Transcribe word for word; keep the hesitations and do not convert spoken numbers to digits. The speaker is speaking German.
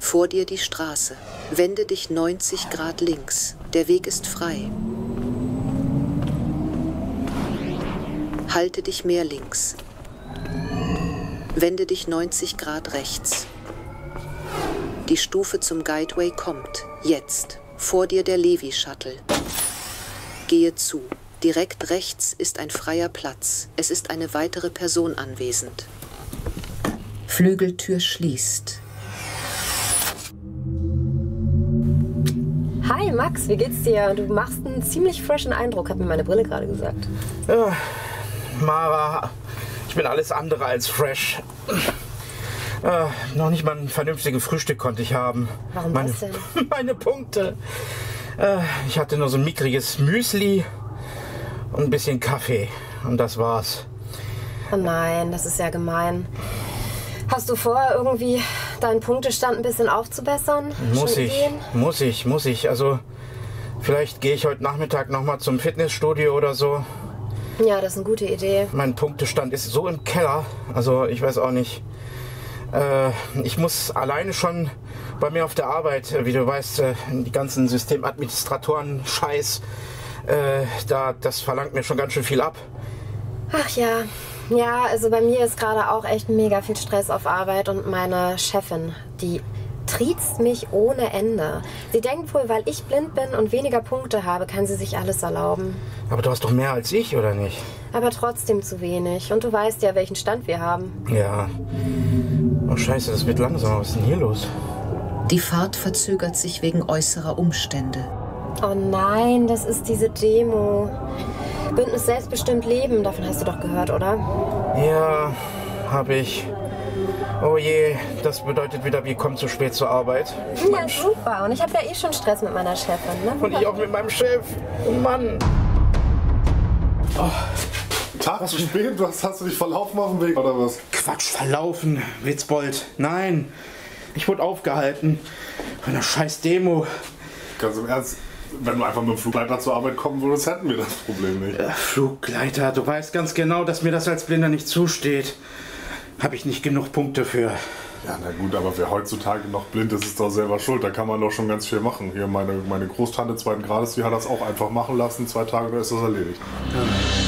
Vor dir die Straße. Wende dich neunzig Grad links. Der Weg ist frei. Halte dich mehr links. Wende dich neunzig Grad rechts. Die Stufe zum Guideway kommt. Jetzt. Vor dir der Levi-Shuttle. Gehe zu. Direkt rechts ist ein freier Platz. Es ist eine weitere Person anwesend. Flügeltür schließt. Hi Max, wie geht's dir? Du machst einen ziemlich freshen Eindruck, hat mir meine Brille gerade gesagt. Ja, Mara, ich bin alles andere als fresh. Äh, noch nicht mal ein vernünftiges Frühstück konnte ich haben. Warum meine, das denn? Meine Punkte. Äh, ich hatte nur so ein mickriges Müsli und ein bisschen Kaffee. Und das war's. Oh nein, das ist ja gemein. Hast du vor, irgendwie deinen Punktestand ein bisschen aufzubessern? Muss Schon ich, Ideen? muss ich, muss ich. Also vielleicht gehe ich heute Nachmittag nochmal zum Fitnessstudio oder so. Ja, das ist eine gute Idee. Mein Punktestand ist so im Keller. Also ich weiß auch nicht. Äh, ich muss alleine schon bei mir auf der Arbeit, wie du weißt, äh, die ganzen Systemadministratoren-Scheiß, äh, da, das verlangt mir schon ganz schön viel ab. Ach ja, ja, also bei mir ist gerade auch echt mega viel Stress auf Arbeit und meine Chefin, die triezt mich ohne Ende. Sie denkt wohl, weil ich blind bin und weniger Punkte habe, kann sie sich alles erlauben. Aber du hast doch mehr als ich, oder nicht? Aber trotzdem zu wenig. Und du weißt ja, welchen Stand wir haben. Ja. Oh Scheiße, das wird langsam. Was ist denn hier los? Die Fahrt verzögert sich wegen äußerer Umstände. Oh nein, das ist diese Demo. Bündnis Selbstbestimmt Leben, davon hast du doch gehört, oder? Ja, hab ich. Oh je, das bedeutet wieder, wir kommen zu spät zur Arbeit. Ja, super. Und ich habe ja eh schon Stress mit meiner Chefin, ne? Und ich auch mit meinem Chef. Oh Mann. Oh. Tag zu spät? Was, hast du dich verlaufen auf dem Weg oder was? Quatsch, verlaufen, Witzbold. Nein, ich wurde aufgehalten von einer scheiß Demo. Ganz im Ernst, wenn du einfach mit dem Flugleiter zur Arbeit kommen würdest, hätten wir das Problem nicht. Äh, Flugleiter, du weißt ganz genau, dass mir das als Blinder nicht zusteht. Habe ich nicht genug Punkte für. Ja, na gut, aber wer heutzutage noch blind ist, ist doch selber schuld. Da kann man doch schon ganz viel machen. Hier meine, meine Großtante zweiten Grades, die hat das auch einfach machen lassen. Zwei Tage, da ist das erledigt. Ja.